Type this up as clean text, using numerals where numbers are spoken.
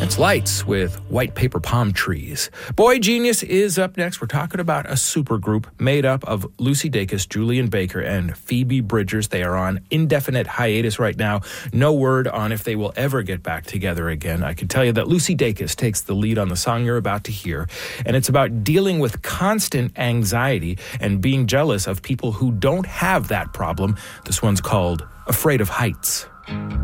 It's Lights with White Paper Palm Trees. Boy Genius is up next. We're talking about a supergroup made up of Lucy Dacus, Julian Baker, and Phoebe Bridgers. They are on indefinite hiatus right now. No word on if they will ever get back together again. I can tell you that Lucy Dacus takes the lead on the song you're about to hear, and it's about dealing with constant anxiety and being jealous of people who don't have that problem. This one's called Afraid of Heights.